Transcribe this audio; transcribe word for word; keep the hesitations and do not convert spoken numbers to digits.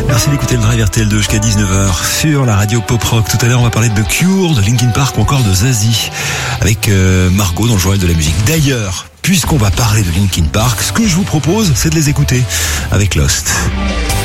Merci d'écouter le Drive R T L deux jusqu'à dix-neuf heures sur la radio Pop Rock. Tout à l'heure, on va parler de The Cure, de Linkin Park ou encore de Zazie avec euh, Margot dans le journal de la musique. D'ailleurs, puisqu'on va parler de Linkin Park, ce que je vous propose, c'est de les écouter avec Lost.